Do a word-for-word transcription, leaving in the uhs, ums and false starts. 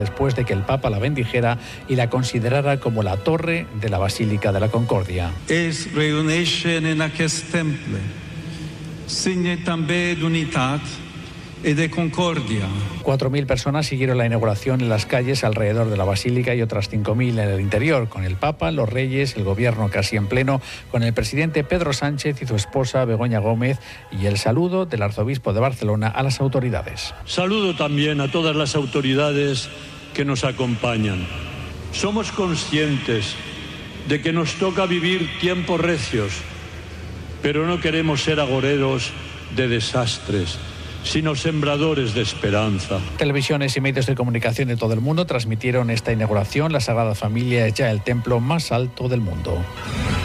después de que el Papa la bendijera y la considerara como la torre de la Basílica de la Concordia. Es reuneixen en aquest temple, signe també d'unitat y de concordia. Cuatro mil personas siguieron la inauguración en las calles alrededor de la Basílica y otras cinco mil en el interior, con el Papa, los reyes, el gobierno casi en pleno, con el presidente Pedro Sánchez y su esposa Begoña Gómez y el saludo del arzobispo de Barcelona a las autoridades. Saludo también a todas las autoridades que nos acompañan. Somos conscientes de que nos toca vivir tiempos recios, pero no queremos ser agoreros de desastres, sino sembradores de esperanza. Televisiones y medios de comunicación de todo el mundo transmitieron esta inauguración. La Sagrada Familia es ya el templo más alto del mundo.